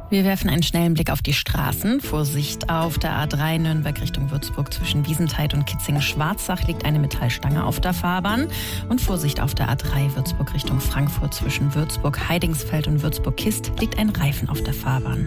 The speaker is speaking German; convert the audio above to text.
Wir werfen einen schnellen Blick auf die Straßen. Vorsicht auf der A3 Nürnberg Richtung Würzburg zwischen Wiesenthal und Kitzingen-Schwarzach liegt eine Metallstange auf der Fahrbahn. Und Vorsicht auf der A3 Würzburg Richtung Frankfurt zwischen Würzburg-Heidingsfeld und Würzburg-Kist liegt ein Reifen auf der Fahrbahn.